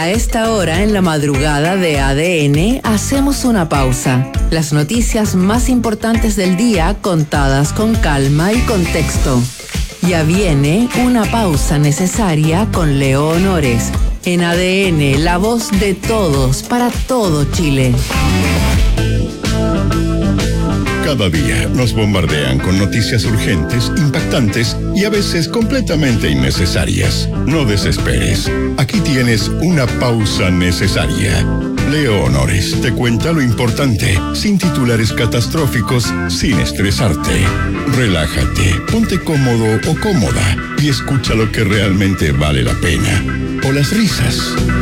A esta hora en la madrugada de ADN hacemos una pausa. Las noticias más importantes del día contadas con calma y contexto. Ya viene una pausa necesaria con Leo Honores. En ADN, la voz de todos para todo Chile. Cada día nos bombardean con noticias urgentes, impactantes y a veces completamente innecesarias. No desesperes. Aquí tienes una pausa necesaria. Leo Honores te cuenta lo importante, sin titulares catastróficos, sin estresarte. Relájate, ponte cómodo o cómoda y escucha lo que realmente vale la pena. O las risas.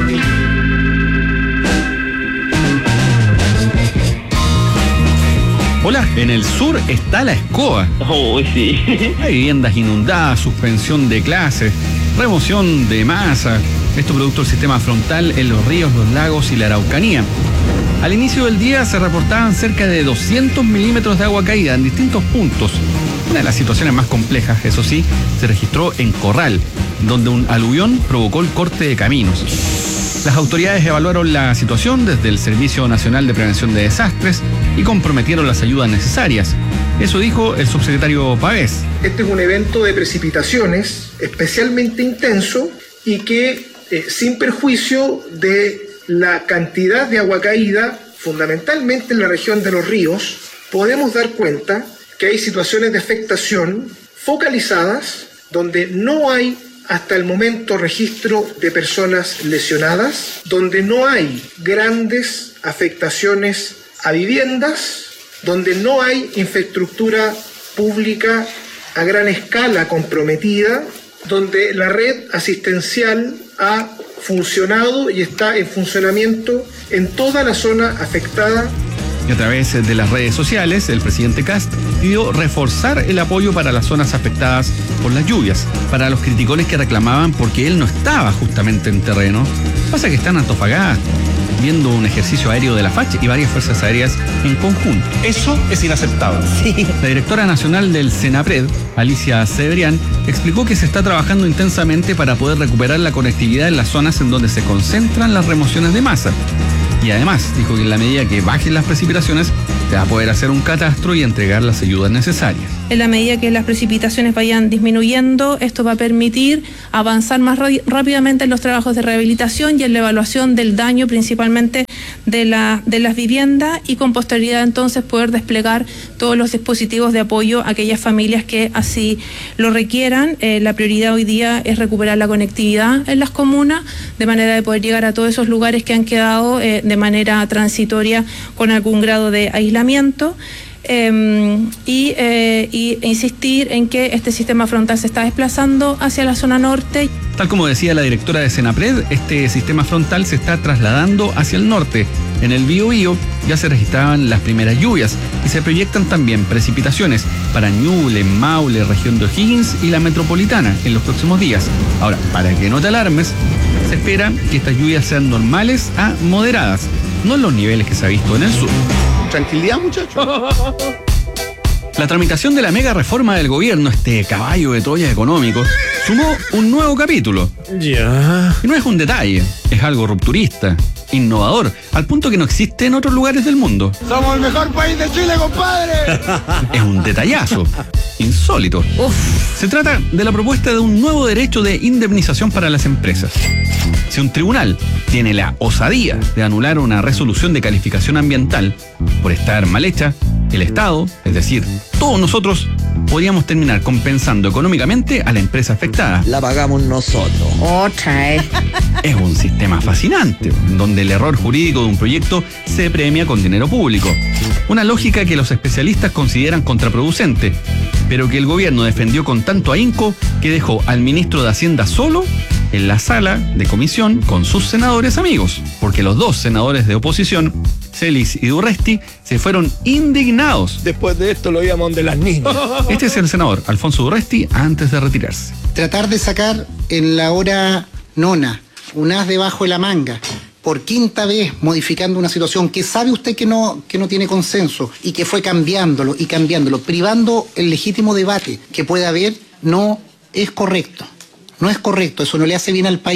Hola, en el sur está la escoba. Oh, sí. Hay viviendas inundadas, suspensión de clases, remoción de masa. Esto producto del sistema frontal en los ríos, los lagos y la Araucanía. Al inicio del día se reportaban cerca de 200 milímetros de agua caída en distintos puntos. Una de las situaciones más complejas, eso sí, se registró en Corral, donde un aluvión provocó el corte de caminos. Las autoridades evaluaron la situación desde el Servicio Nacional de Prevención de Desastres y comprometieron las ayudas necesarias. Eso dijo el subsecretario Pavés. Este es un evento de precipitaciones especialmente intenso y que, sin perjuicio de la cantidad de agua caída, fundamentalmente en la región de los ríos, podemos dar cuenta que hay situaciones de afectación focalizadas donde no hay hasta el momento registro de personas lesionadas, donde no hay grandes afectaciones a viviendas, donde no hay infraestructura pública a gran escala comprometida, donde la red asistencial ha funcionado y está en funcionamiento en toda la zona afectada. Y a través de las redes sociales, el presidente Kast pidió reforzar el apoyo para las zonas afectadas por las lluvias, para los criticones que reclamaban porque él no estaba justamente en terreno. Pasa que está en Antofagasta, viendo un ejercicio aéreo de la FACH y varias fuerzas aéreas en conjunto. Eso es inaceptable. Sí. La directora nacional del Senapred, Alicia Cebrián, explicó que se está trabajando intensamente para poder recuperar la conectividad en las zonas en donde se concentran las remociones de masa. Y además, dijo que en la medida que bajen las precipitaciones, se va a poder hacer un catastro y entregar las ayudas necesarias. En la medida que las precipitaciones vayan disminuyendo, esto va a permitir avanzar más rápidamente en los trabajos de rehabilitación y en la evaluación del daño, principalmente de las viviendas, y con posterioridad entonces poder desplegar todos los dispositivos de apoyo a aquellas familias que así lo requieran. La prioridad hoy día es recuperar la conectividad en las comunas, de manera de poder llegar a todos esos lugares que han quedado de manera transitoria con algún grado de aislamiento. Y insistir en que este sistema frontal se está desplazando hacia la zona norte. Tal como decía la directora de Senapred, este sistema frontal se está trasladando hacia el norte. En el Biobío ya se registraban las primeras lluvias y se proyectan también precipitaciones para Ñuble, Maule, región de O'Higgins y la metropolitana en los próximos días. Ahora, para que no te alarmes, se espera que estas lluvias sean normales a moderadas, no en los niveles que se ha visto en el sur. Tranquilidad, muchachos. La tramitación de la mega reforma del gobierno, este caballo de Troya económico, sumó un nuevo capítulo. Ya. Y no es un detalle, es algo rupturista, innovador, al punto que no existe en otros lugares del mundo. ¡Somos el mejor país de Chile, compadre! Es un detallazo, insólito. Se trata de la propuesta de un nuevo derecho de indemnización para las empresas. Si un tribunal tiene la osadía de anular una resolución de calificación ambiental por estar mal hecha, el Estado, es decir, todos nosotros, podríamos terminar compensando económicamente a la empresa afectada. La pagamos nosotros. Otra, Es un sistema fascinante, donde el error jurídico de un proyecto se premia con dinero público. Una lógica que los especialistas consideran contraproducente, pero que el gobierno defendió con tanto ahínco que dejó al ministro de Hacienda solo en la sala de comisión con sus senadores amigos, porque los dos senadores de oposición, Celis y Durresti, se fueron indignados. Después de esto lo íbamos de las niñas. Este es el senador Alfonso Durresti antes de retirarse. Tratar de sacar en la hora nona un as debajo de la manga, por quinta vez modificando una situación que sabe usted que no tiene consenso y que fue cambiándolo, privando el legítimo debate que puede haber, no es correcto. No es correcto, eso no le hace bien al país.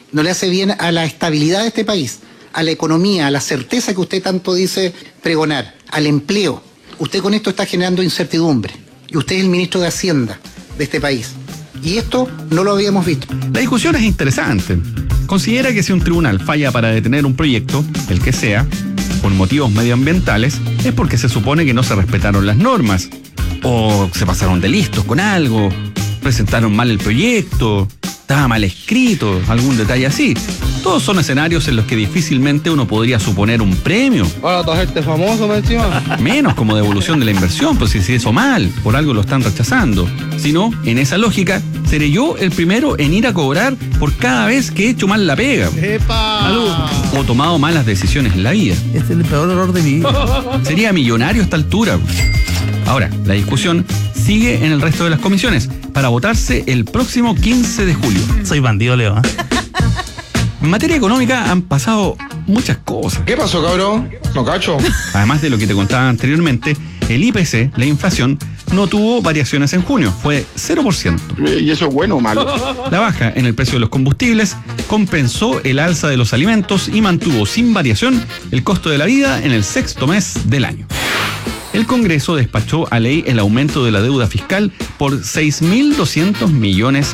no le hace bien a la estabilidad de este país, a la economía, a la certeza que usted tanto dice pregonar, al empleo. Usted con esto está generando incertidumbre y usted es el ministro de Hacienda de este país. Y esto no lo habíamos visto. La discusión es interesante. Considera que si un tribunal falla para detener un proyecto, el que sea, por motivos medioambientales, es porque se supone que no se respetaron las normas, o se pasaron de listos con algo, presentaron mal el proyecto, estaba mal escrito, algún detalle así. Todos son escenarios en los que difícilmente uno podría suponer un premio. Ahora toda gente famoso, me encima. Menos como devolución de la inversión, pues si se hizo mal, por algo lo están rechazando. Si no, en esa lógica, seré yo el primero en ir a cobrar por cada vez que he hecho mal la pega. ¡Epa! O tomado malas decisiones en la vida. Este es el peor error de mi vida. Sería millonario a esta altura. Ahora, la discusión sigue en el resto de las comisiones para votarse el próximo 15 de julio. Soy bandido, Leo. En materia económica han pasado muchas cosas. ¿Qué pasó, cabrón? No cacho. Además de lo que te contaba anteriormente, el IPC, la inflación, no tuvo variaciones en junio, fue 0%. ¿Y eso es bueno o malo? La baja en el precio de los combustibles compensó el alza de los alimentos y mantuvo sin variación el costo de la vida en el sexto mes del año. El Congreso despachó a ley el aumento de la deuda fiscal por $6.200 millones.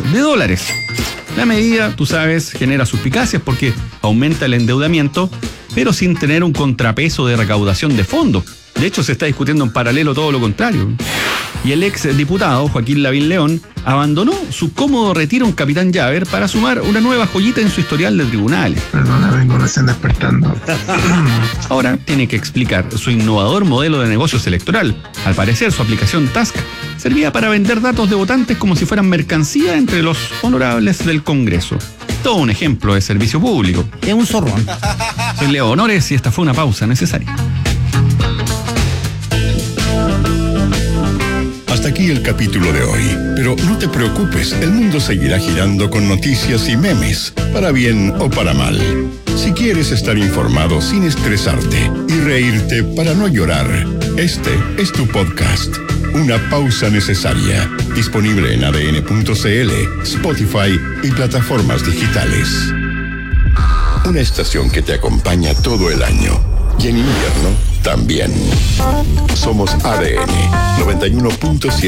La medida, tú sabes, genera suspicacias porque aumenta el endeudamiento, pero sin tener un contrapeso de recaudación de fondos. De hecho, se está discutiendo en paralelo todo lo contrario. Y el ex diputado Joaquín Lavín León abandonó su cómodo retiro en Capitán Llaver para sumar una nueva joyita en su historial de tribunales. Perdona, vengo recién despertando. Ahora tiene que explicar su innovador modelo de negocios electoral. Al parecer, su aplicación Task servía para vender datos de votantes como si fueran mercancía entre los honorables del Congreso. Todo un ejemplo de servicio público. Es un zorrón. Soy Leo Honores y esta fue una pausa necesaria. Hasta aquí el capítulo de hoy, pero no te preocupes, el mundo seguirá girando con noticias y memes, para bien o para mal. Si quieres estar informado sin estresarte y reírte para no llorar, este es tu podcast, Una Pausa Necesaria, disponible en adn.cl, Spotify y plataformas digitales. Una estación que te acompaña todo el año y en invierno también. Somos ADN 91.7.